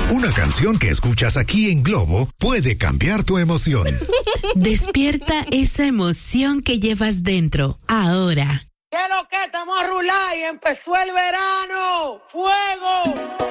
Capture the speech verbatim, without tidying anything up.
Una canción que escuchas aquí en Globo puede cambiar tu emoción. Despierta esa emoción que llevas dentro, ahora. ¿Qué es lo que estamos a rular y empezó el verano? ¡Fuego!